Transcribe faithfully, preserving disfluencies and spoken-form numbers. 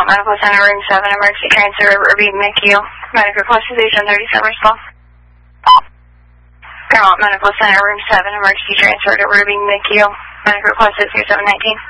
Medical Center, Room seven, emergency transfer, Irving M C U. Medical request is Agent thirty-seven, respond. Paramount Medical Center, Room seven, emergency transfer to Irving M C U. Medical request is seven nineteen.